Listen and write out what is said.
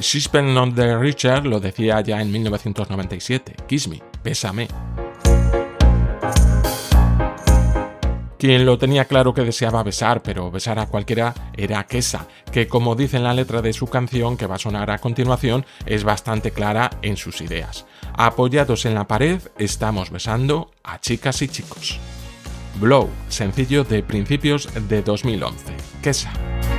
Sixpence None the Richer lo decía ya en 1997, Kiss Me, bésame. Quien lo tenía claro que deseaba besar, pero besar a cualquiera, era Kesha, que como dice en la letra de su canción que va a sonar a continuación, es bastante clara en sus ideas. Apoyados en la pared, estamos besando a chicas y chicos. Blow, sencillo de principios de 2011. Kesha.